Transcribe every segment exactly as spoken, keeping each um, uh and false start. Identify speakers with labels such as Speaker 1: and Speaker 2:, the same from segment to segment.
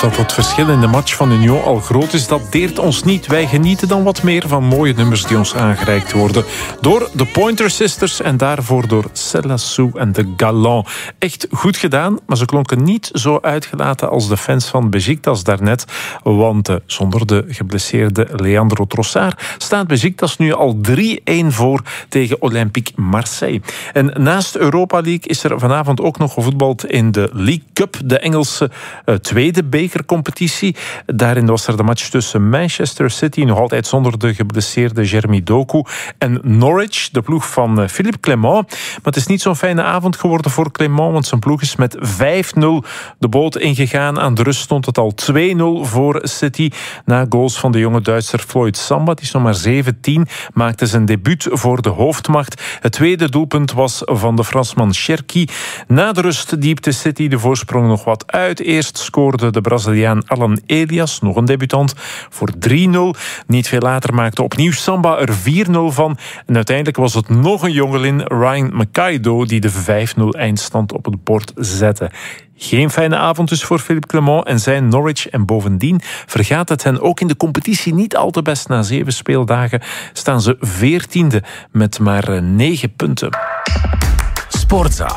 Speaker 1: Dat het verschil in de match van Union al groot is, dat deert ons niet. Wij genieten dan wat meer van mooie nummers die ons aangereikt worden door de Pointer Sisters en daarvoor door Celassou en de Galants. Echt goed gedaan, maar ze klonken niet zo uitgelaten als de fans van Beşiktaş daarnet. Want uh, zonder de geblesseerde Leandro Trossard staat Beşiktaş nu al drie-een voor tegen Olympique Marseille. En naast Europa League is er vanavond ook nog gevoetbald in de League Cup, de Engelse uh, tweede bekercompetitie. Daarin was er de match tussen Manchester City, nog altijd zonder de geblesseerde Jeremy Doku, en Norwich, de ploeg van uh, Philippe Clement. Maar het is niet zo'n fijne avond geworden voor Clement, want zijn ploeg is met vijf nul de boot ingegaan. Aan de rust stond het al twee nul voor City. Na goals van de jonge Duitser Floyd Samba, die is nog maar zeventien, maakte zijn debuut voor de hoofdmacht. Het tweede doelpunt was van de Fransman Cherki. Na de rust diepte City de voorsprong nog wat uit. Eerst scoorde de Braziliaan Alan Elias, nog een debutant, voor drie nul. Niet veel later maakte opnieuw Samba er vier nul van. En uiteindelijk was het nog een jongelin, Ryan Makaido, die de vijf nul eindstand op het bord zette. Geen fijne avond dus voor Philippe Clement en zijn Norwich. En bovendien vergaat het hen ook in de competitie niet al te best. Na zeven speeldagen staan ze veertiende met maar negen punten.
Speaker 2: Sportza.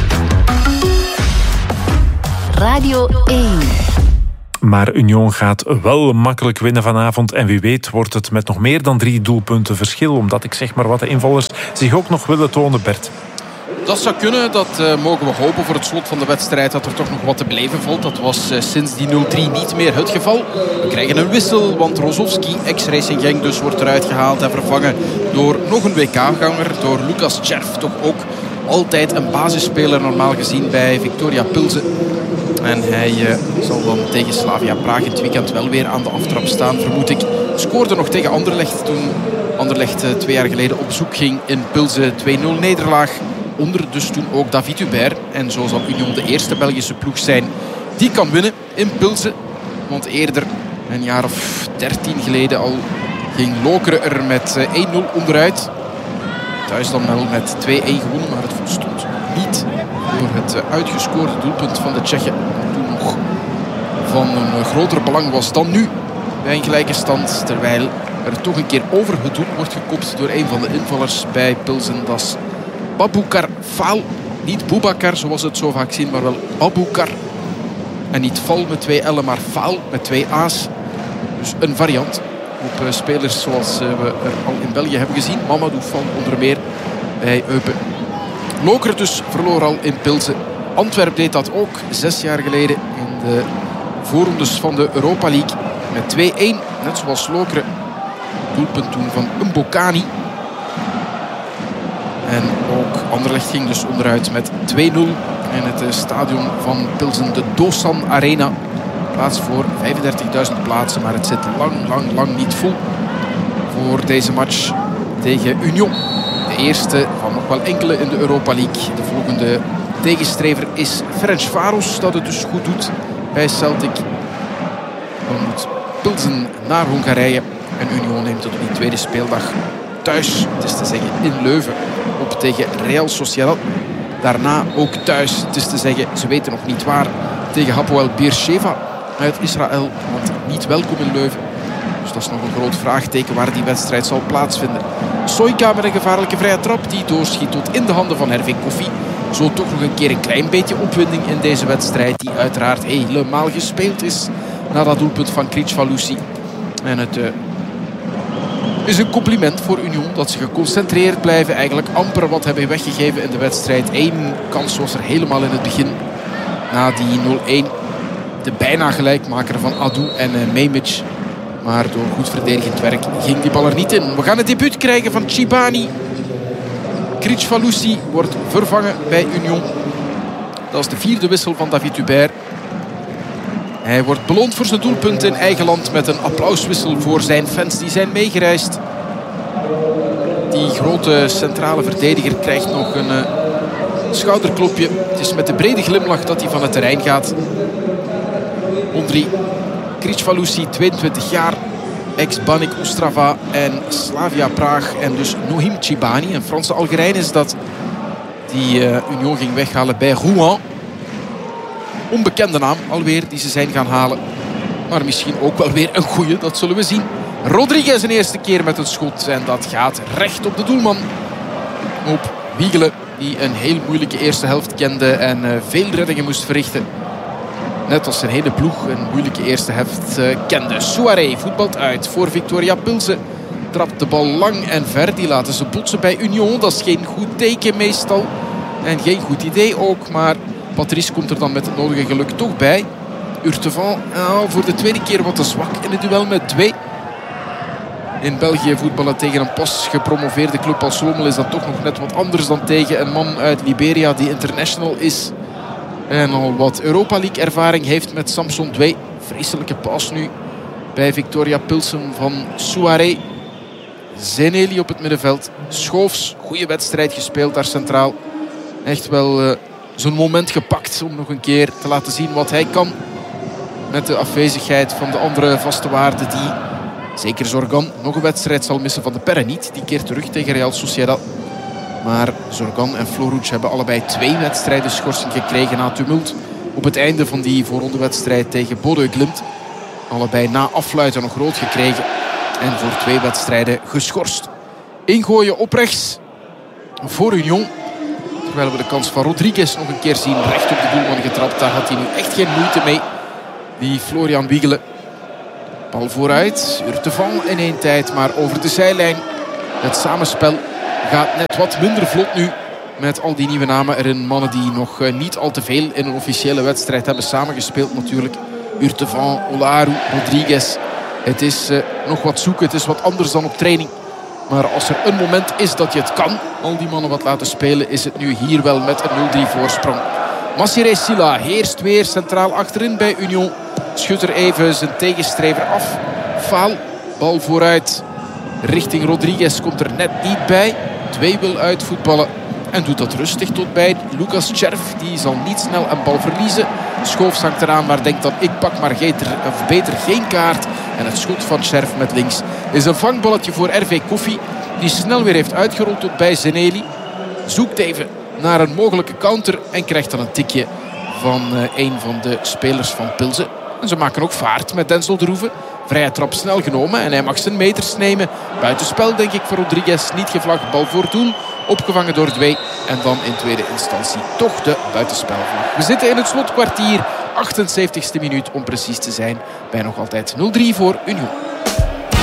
Speaker 2: Radio één.
Speaker 1: Maar Union gaat wel makkelijk winnen vanavond. En wie weet wordt het met nog meer dan drie doelpunten verschil. Omdat ik zeg maar wat de invallers zich ook nog willen tonen, Bert.
Speaker 3: Dat zou kunnen, dat uh, mogen we hopen voor het slot van de wedstrijd, dat er toch nog wat te beleven valt. Dat was uh, sinds die nul drie niet meer het geval. We krijgen een wissel, want Rozovski, ex-Racing Genk dus, wordt eruit gehaald en vervangen door nog een W K-ganger, door Lucas Červ. Toch ook altijd een basisspeler normaal gezien bij Viktoria Pilsen. En hij uh, zal dan tegen Slavia Praag in het weekend wel weer aan de aftrap staan, vermoed ik. Scoorde nog tegen Anderlecht toen Anderlecht uh, twee jaar geleden op bezoek ging in Pilsen. twee nul nederlaag. Onder dus toen ook David Hubert. En zo zal Union de eerste Belgische ploeg zijn die kan winnen in Pilsen. Want eerder, een jaar of dertien geleden al, ging Lokeren er met één nul onderuit. Thuis dan wel met twee-een gewonnen, maar het volstond niet door het uitgescoorde doelpunt van de Tsjechen. Toen nog van een groter belang was dan nu bij een gelijke stand. Terwijl er toch een keer over het doel wordt gekopt door een van de invallers bij Pilsen. Dat is Babukar Faal. Niet Boubacar zoals het zo vaak zien, maar wel Babukar. En niet Fal met twee L'en, maar Faal met twee A's. Dus een variant op uh, spelers zoals uh, we er al in België hebben gezien. Mamadou Fal onder meer bij Eupen. Lokeren dus verloor al in Pilsen. Antwerp deed dat ook zes jaar geleden in de voorrondes van de Europa League. Met twee-een, net zoals Lokeren. Doelpunt toen van Mbokani. En ook Anderlecht ging dus onderuit met twee nul in het stadion van Pilsen, de Dosan Arena. Plaats voor vijfendertigduizend plaatsen, maar het zit lang, lang, lang niet vol voor deze match tegen Union. De eerste van nog wel enkele in de Europa League. De volgende tegenstrever is Ferencváros, dat het dus goed doet bij Celtic. Dan moet Pilsen naar Hongarije en Union neemt het op die tweede speeldag thuis, het is te zeggen in Leuven, op tegen Real Sociedad. Daarna ook thuis, het is te zeggen, ze weten nog niet waar, tegen Hapoel Beersheva uit Israël, want niet welkom in Leuven. Dus dat is nog een groot vraagteken waar die wedstrijd zal plaatsvinden. Soyka met een gevaarlijke vrije trap die doorschiet tot in de handen van Hervé Koffie. Zo toch nog een keer een klein beetje opwinding in deze wedstrijd, die uiteraard helemaal gespeeld is na dat doelpunt van Kricfalusi. En het uh, is een compliment voor Union dat ze geconcentreerd blijven. Eigenlijk amper wat hebben weggegeven in de wedstrijd. Eén kans was er helemaal in het begin. Na die nul-een. De bijna gelijkmaker van Adu en uh, Memic. Maar door goed verdedigend werk ging die bal er niet in. We gaan het debuut krijgen van Chibani. Kricfalusi wordt vervangen bij Union. Dat is de vierde wissel van David Hubert. Hij wordt beloond voor zijn doelpunt in eigen land met een applauswissel voor zijn fans die zijn meegereisd. Die grote centrale verdediger krijgt nog een uh, schouderklopje. Het is met de brede glimlach dat hij van het terrein gaat. Ondri Kricfalusi, tweeëntwintig jaar, ex-Banik Ostrava en Slavia Praag. En dus Nohim Chibani, een Franse Algerijn is dat, die uh, Union ging weghalen bij Rouen. onbekende naam alweer die ze zijn gaan halen. Maar misschien ook wel weer een goeie, dat zullen we zien. Rodriguez een eerste keer met een schot. En dat gaat recht op de doelman. Op Wiegelen, die een heel moeilijke eerste helft kende en uh, veel reddingen moest verrichten. Net als zijn hele ploeg een moeilijke eerste helft uh, kende. Souaré voetbalt uit voor Victoria Pilsen. Trapt de bal lang en ver. Die laten ze botsen bij Union. Dat is geen goed teken meestal. En geen goed idee ook. Maar Patrice komt er dan met het nodige geluk toch bij. Urtevan oh, voor de tweede keer wat te zwak in het duel met Dwee. In België voetballen tegen een pas gepromoveerde club als Lommel is dat toch nog net wat anders dan tegen een man uit Liberia die international is. En al wat Europa League ervaring heeft met Samson Dwee. Vreselijke pas nu bij Victoria Pilsen van Souaré. Zeneli op het middenveld. Schoofs, goede wedstrijd gespeeld daar centraal. Echt wel uh, zo'n moment gepakt om nog een keer te laten zien wat hij kan. Met de afwezigheid van de andere vaste waarden die, zeker Zorgan, nog een wedstrijd zal missen. Van de Perre niet, die keert terug tegen Real Sociedad. Maar Zorgan en Floruc hebben allebei twee wedstrijden schorsing gekregen na tumult. Op het einde van die voorrondewedstrijd tegen Bodø Glimt. Allebei na afluiten nog rood gekregen. En voor twee wedstrijden geschorst. Ingooien op rechts voor Union. Terwijl we de kans van Rodriguez nog een keer zien. Recht op de doelman getrapt. Daar had hij nu echt geen moeite mee. Die Florian Wiegelen. Bal vooruit. Urtevan in één tijd. Maar over de zijlijn. Het samenspel gaat net wat minder vlot nu. Met al die nieuwe namen erin. Mannen die nog niet al te veel in een officiële wedstrijd hebben samengespeeld natuurlijk. Urtevan, Olaru, Rodriguez. Het is uh, nog wat zoeken. Het is wat anders dan op training. Maar als er een moment is dat je het kan, al die mannen wat laten spelen, is het nu hier wel met een nul drie voorsprong. Massiré Sylla heerst weer centraal achterin bij Union. Schudt er even zijn tegenstrever af. Faal, bal vooruit. Richting Rodriguez komt er net niet bij. Twee wil uitvoetballen. En doet dat rustig tot bij Lucas Cherf. Die zal niet snel een bal verliezen. Schoofs hangt eraan, maar denkt dan ik pak maar geter, of beter geen kaart. En het schot van Cherf met links is een vangballetje voor R V Koffie. Die snel weer heeft uitgerold tot bij Zeneli. Zoekt even naar een mogelijke counter. En krijgt dan een tikje van uh, een van de spelers van Pilsen. En ze maken ook vaart met Denzel de Roeven. Vrije trap snel genomen en hij mag zijn meters nemen. Buitenspel denk ik voor Rodriguez. Niet gevlagd, bal voor doel. Opgevangen door Dwee. En dan in tweede instantie toch de buitenspelvlag. We zitten in het slotkwartier. achtenzeventigste minuut om precies te zijn. Bij nog altijd nul drie voor Union.